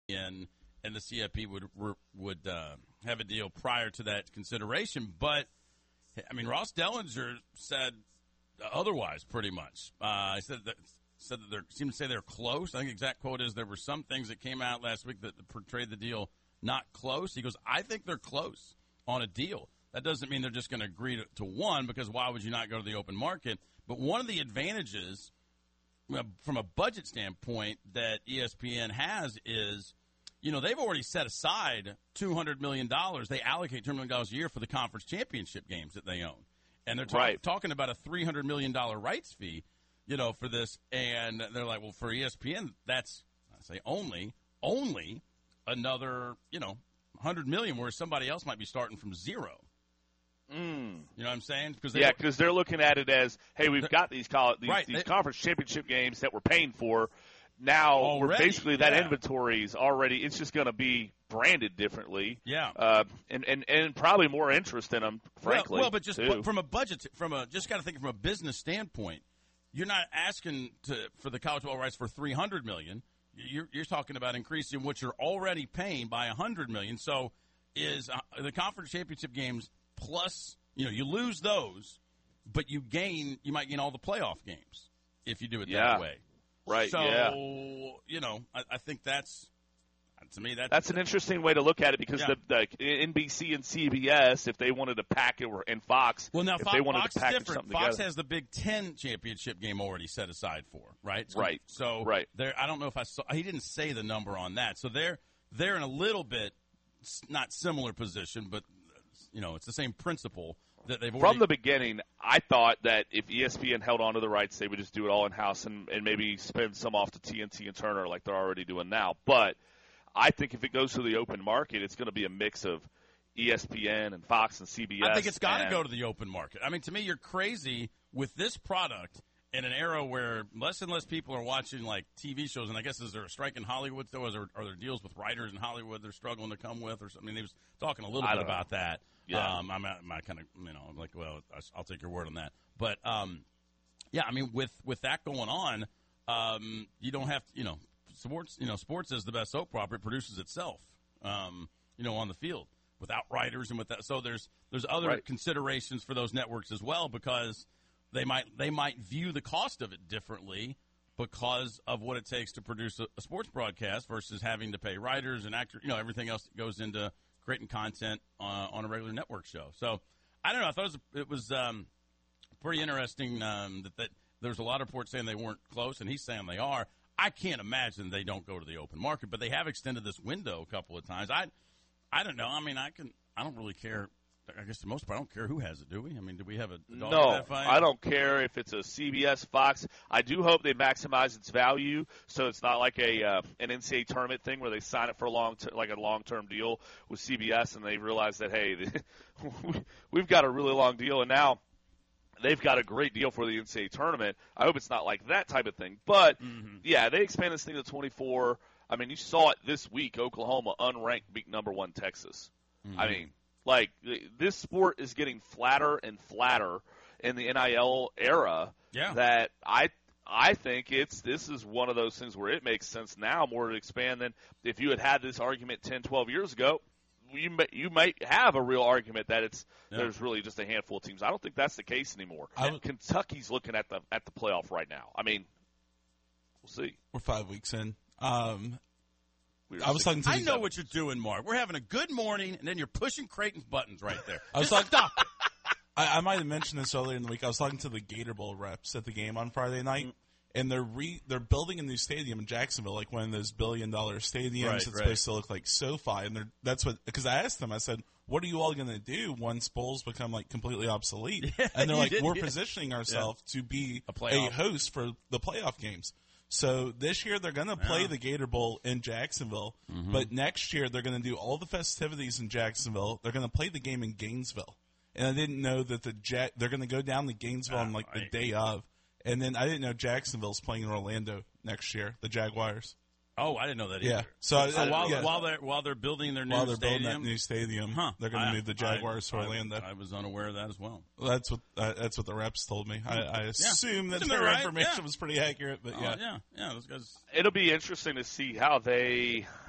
and the CIP would have a deal prior to that consideration. But I mean, Ross Dellinger said otherwise, pretty much. He said that they seemed to say they're close. I think the exact quote is there were some things that came out last week that portrayed the deal not close. He goes, I think they're close on a deal. That doesn't mean they're just going to agree to one, because why would you not go to the open market? But one of the advantages from a budget standpoint that ESPN has is, they've already set aside $200 million. They allocate $200 million a year for the conference championship games that they own. And they're talking about a $300 million rights fee, for this. And they're like, well, for ESPN, that's, I say only another, $100 million, where somebody else might be starting from zero. You know what I'm saying? Because they're looking at it as, hey, we've got these conference championship games that we're paying for. Now, we're basically that inventory is already, it's just going to be branded differently. Yeah. And probably more interest in them, frankly. Well, but just from a budget, just got to think from a business standpoint, you're not asking for the college football rights for $300 million. You're talking about increasing what you're already paying by $100 million. So is the conference championship games plus, you lose those, but you might gain all the playoff games if you do it that way. Right. So, I think to me, that's an interesting way to look at it, because the NBC and CBS, if they wanted to pack it, and Fox, well, now if Fox, they wanted Fox to package is different. something Fox together. has the Big Ten championship game already set aside for, right? So right. I don't know if I saw. He didn't say the number on that. So they're in a little bit not similar position, but it's the same principle that they've already. From the beginning, I thought that if ESPN held on to the rights, they would just do it all in house and maybe spend some off to TNT and Turner like they're already doing now. But I think if it goes to the open market, it's going to be a mix of ESPN and Fox and CBS. I think it's got to go to the open market. I mean, to me, you're crazy with this product in an era where less and less people are watching like TV shows. And I guess, is there a strike in Hollywood still? Are there deals with writers in Hollywood they're struggling to come with? Or something? I mean, he was talking a little bit about that. Yeah. I'm kind of, I'm like, well, I'll take your word on that. But, yeah, I mean, with that going on, you don't have to, sports is the best soap opera. It produces itself, on the field without writers and with that. So there's other considerations for those networks as well, because they might view the cost of it differently because of what it takes to produce a sports broadcast versus having to pay writers and actors, everything else that goes into creating content on a regular network show. So I don't know. I thought it was pretty interesting that there's a lot of reports saying they weren't close, and he's saying they are. I can't imagine they don't go to the open market, but they have extended this window a couple of times. I don't know. I mean, I don't really care. I guess the most part, I don't care who has it, do we? I mean, do we have a dog in that fight? I don't care if it's a CBS, Fox. I do hope they maximize its value, so it's not like an NCAA tournament thing where they sign it for a long-term deal with CBS, and they realize that, hey, we've got a really long deal, and now they've got a great deal for the NCAA tournament. I hope it's not like that type of thing. But, yeah, they expand this thing to 24. I mean, you saw it this week. Oklahoma, unranked, beat number 1 Texas. I mean, like, this sport is getting flatter and flatter in the NIL era. Yeah. That I think this is one of those things where it makes sense now more to expand than if you had this argument 10, 12 years ago. You might have a real argument that there's really just a handful of teams. I don't think that's the case anymore. Kentucky's looking at the playoff right now. I mean, we'll see. We're 5 weeks in. I was talking to I know what you're doing, Mark. We're having a good morning, and then you're pushing Creighton's buttons right there. I was like, stop. I might have mentioned this earlier in the week. I was talking to the Gator Bowl reps at the game on Friday night, and they're building a new stadium in Jacksonville, like one of those $1 billion stadiums. It's supposed to look like SoFi, and that's what. Because I asked them, I said, "What are you all going to do once bowls become like completely obsolete?" And they're like, "We're positioning ourselves to be a host for the playoff games." So this year they're going to play the Gator Bowl in Jacksonville, but next year they're going to do all the festivities in Jacksonville. They're going to play the game in Gainesville, and I didn't know that they're going to go down to Gainesville on like the day of, and then I didn't know Jacksonville's playing in Orlando next year, the Jaguars. Oh, I didn't know that either. Yeah. So while they're building their new building stadium, that new stadium, they're going to move the Jaguars to Orlando. I was unaware of that as well. Well, that's what the reps told me. I assume that their information was pretty accurate, but yeah, those guys. It'll be interesting to see how they